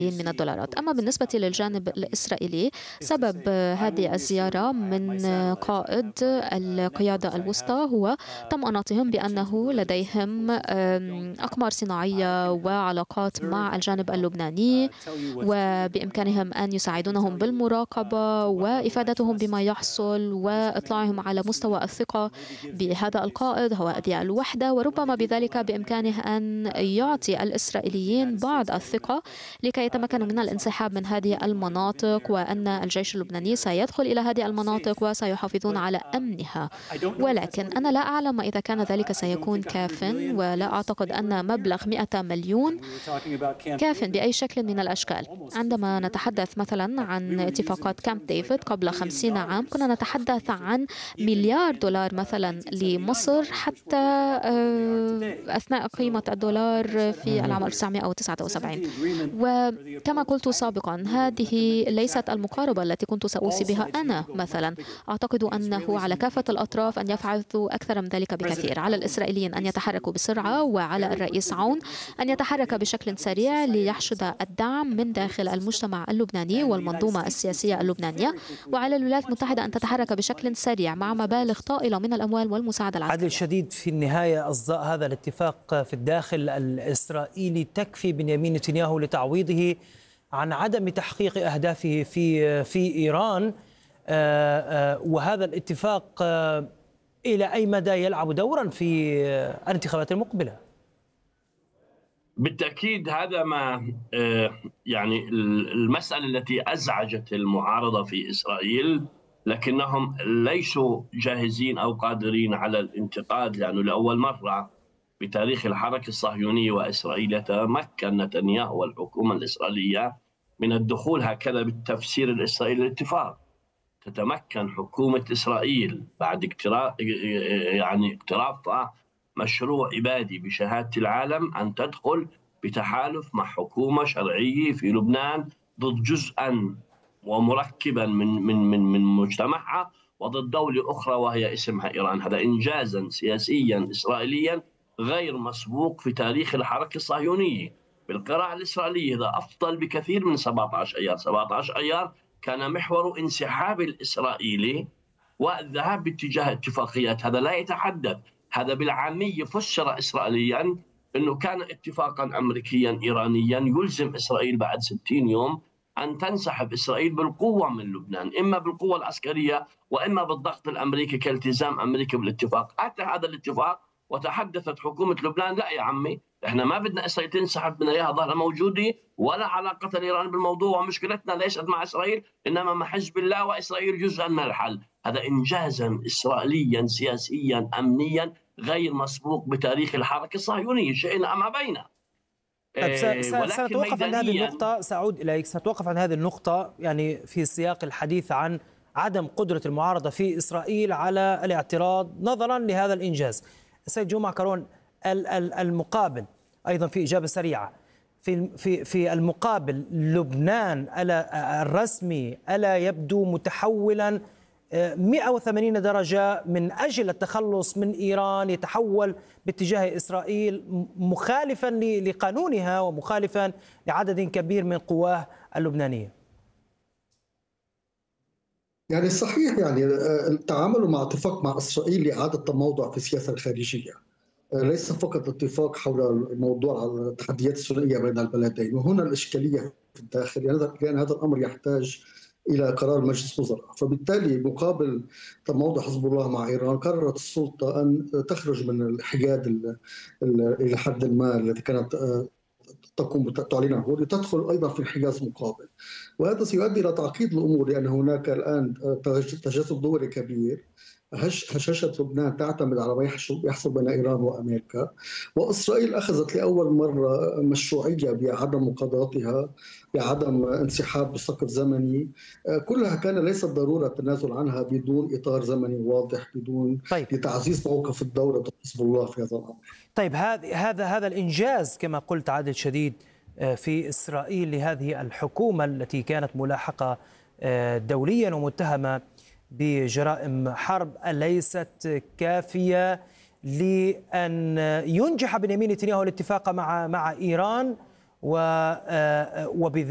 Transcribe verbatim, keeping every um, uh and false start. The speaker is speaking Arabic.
من الدولارات. أما بالنسبة للجانب الإسرائيلي، سبب هذه الزيارة من قائد القيادة الوسطى هو طمأنتهم بأنه لديهم أقمار صناعية وعلاقات مع الجانب اللبناني، وبإمكانهم أن يساعدونهم بالمراقبة وإفادتهم بما يحصل وإطلاعهم على مستوى الثقة بهذا القائد هو هذه الوحدة، وربما بذلك بإمكانه أن يعطي الإسرائيليين بعض الثقة لكي يتمكنوا من الانسحاب من هذه المناطق، وأن الجيش اللبناني سيدخل إلى هذه المناطق وسيحافظون على أمنها. ولكن أنا لا أعلم إذا كان ذلك سيكون كاف، ولا أعتقد أن مبلغ مئة مليون كاف بأي شكل من الأشكال. عندما نتحدث مثلا عن اتفاقات كامب ديفيد قبل خمسين عام، كنا نتحدث عن مليار دولار مثلا لمصر حتى أثناء قيمة الدولار في العام ألف وتسعمئة وتسعة وسبعين. وكما قلت سابقا، هذه ليست المقاربة التي كنت سأوصي بها أنا مثلا. أعتقد أنه على كافة الأطراف أن يفعلوا أكثر من ذلك بكثير. على الإسرائيليين أن يتحركوا بسرعة، وعلى الرئيس عون أن يتحرك بشكل سريع ليحشد الدعم من داخل المجتمع اللبناني والمنظومة السياسية اللبنانية، وعلى الولايات المتحدة أن تتحرك بشكل سريع مع مبالغ طائلة من الأموال والمساعدة العسكرية. عدل شديد، في النهاية أصداء هذا الاتفاق في الداخل الإسرائيلي تكفي بنيامين نتنياهو لتعويضه عن عدم تحقيق أهدافه في في إيران، وهذا الاتفاق إلى أي مدى يلعب دورا في الانتخابات المقبلة؟ بالتأكيد هذا ما يعني المسألة التي أزعجت المعارضة في إسرائيل، لكنهم ليسوا جاهزين أو قادرين على الانتقاد، لأنه لأول مرة بتاريخ الحركة الصهيونية وإسرائيل يتمكن نتنياهو والحكومة الإسرائيلية من الدخول هكذا بالتفسير الإسرائيلي للاتفاق. تتمكن حكومة إسرائيل بعد اقتراف يعني اقتراف مشروع إبادي بشهادة العالم أن تدخل بتحالف مع حكومة شرعية في لبنان ضد جزءا ومركبا من من من من مجتمعها وضد دولة أخرى وهي اسمها إيران. هذا إنجازا سياسيا إسرائيليا غير مسبوق في تاريخ الحركة الصهيونية. بالقراءة الإسرائيلية هذا أفضل بكثير من سبعة عشر أيار. سبعة عشر أيار كان محور انسحاب الإسرائيلي والذهاب باتجاه اتفاقيات. هذا لا يتحدث، هذا بالعامية فسر إسرائيليا أنه كان اتفاقا أمريكيا إيرانيا يلزم إسرائيل بعد ستين يوم أن تنسحب إسرائيل بالقوة من لبنان، إما بالقوة العسكرية وإما بالضغط الأمريكي كالتزام أمريكا بالاتفاق. أتى هذا الاتفاق وتحدثت حكومة لبنان لا يا عمي، إحنا ما بدنا إسرائيل تنسحب، بدنا إياها ظهرها موجودة، ولا علاقة الإيران بالموضوع، ومشكلتنا ليست مع إسرائيل إنما مع حزب الله، وإسرائيل جزءا من الحل. هذا إنجازا إسرائيليا سياسيا أمنيا غير مسبوق بتاريخ الحركة الصهيونية، شئنا أم أبينا. طيب سنتوقف عن هذه النقطة، سأعود إليك. سنتوقف عن هذه النقطة يعني في سياق الحديث عن عدم قدرة المعارضة في إسرائيل على الاعتراض نظرا لهذا الإنجاز. السيد جمعة كارون، المقابل أيضا في إجابة سريعة، في في في المقابل لبنان ألا الرسمي ألا يبدو متحولا مئة وثمانين درجة من أجل التخلص من إيران، يتحول باتجاه إسرائيل مخالفا لقانونها ومخالفا لعدد كبير من قواه اللبنانية؟ يعني صحيح، يعني التعامل مع اتفاق مع إسرائيل لإعادة تموضع في السياسة الخارجية، ليس فقط اتفاق حول موضوع التحديات الثنائية بين البلدين. وهنا الإشكالية في الداخل، لأن هذا الأمر يحتاج إلى قرار مجلس وزراء. فبالتالي مقابل تموضع حزب الله مع إيران، قررت السلطة أن تخرج من الحجاد إلى حد ما الذي كانت تقوم تعلينه لتدخل أيضا في انحياز مقابل، وهذا سيؤدي إلى تعقيد الأمور، لأن هناك الآن تجاذب دولي كبير. هشاشة لبنان تعتمد على ما يحصل بين إيران وأمريكا، وإسرائيل أخذت لأول مرة مشروعية بعدم مقاضاتها، بعدم انسحاب بسقف زمني. كلها كان ليست ضرورة التنازل عنها بدون إطار زمني واضح، بدون طيب. لتعزيز موقف الدولة ضد حزب الله في هذا الأمر. طيب هذا هذا هذا الإنجاز كما قلت عدل شديد في إسرائيل لهذه الحكومة التي كانت ملاحقة دوليا ومتهمة بجرائم حرب، أليست كافية لأن ينجح بنيامين نتنياهو الاتفاق مع مع إيران وبذلك